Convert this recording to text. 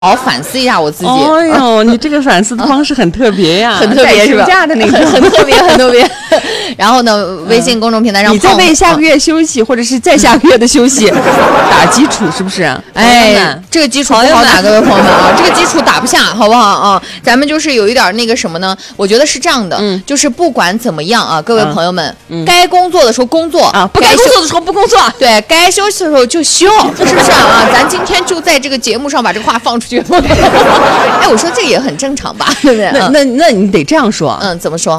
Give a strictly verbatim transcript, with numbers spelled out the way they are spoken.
好反思一下我自己。 哎呦，你这个反思的方式很特别呀， 很特别是吧？ 假的那种， 很特别，很特别。然后呢，微信公众平台上， 你在为下个月休息，或者是再下个月的休息打基础，是不是？ 哎，这个基础不好打，各位朋友们啊，这个基础打不下，好不好啊？咱们就是有一点那个什么呢？我觉得是这样的， 嗯， 就是不管怎么样啊，各位朋友们，嗯，该工作的时候工作啊，不该工作的时候不工作， 对，该休息的时候就休，是不是啊？咱今天就在这个节目上把这个话放出去。哎，我说这也很正常吧，对不对？ 那那那你得这样说， 嗯，怎么说？